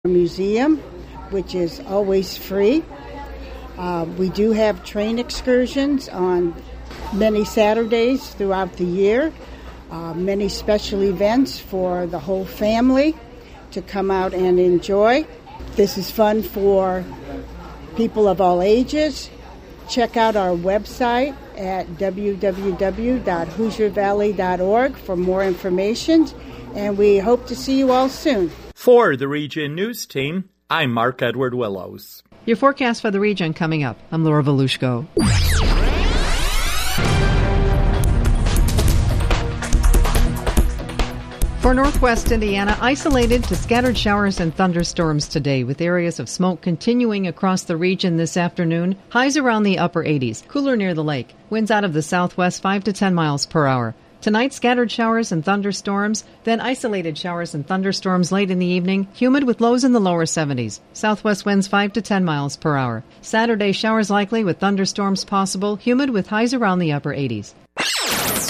Museum, which is always free. We do have train excursions on many Saturdays throughout the year, many special events for the whole family to come out and enjoy. This is fun for people of all ages. Check out our website at www.hoosiervalley.org for more information, and we hope to see you all soon. For the Region News Team, I'm Mark Edward Willows. Your forecast for the region coming up. I'm Laura Volushko. For northwest Indiana, isolated to scattered showers and thunderstorms today, with areas of smoke continuing across the region this afternoon. Highs around the upper 80s, cooler near the lake. Winds out of the southwest 5 to 10 miles per hour. Tonight, scattered showers and thunderstorms, then isolated showers and thunderstorms late in the evening, humid with lows in the lower 70s. Southwest winds 5 to 10 miles per hour. Saturday, showers likely with thunderstorms possible, humid with highs around the upper 80s.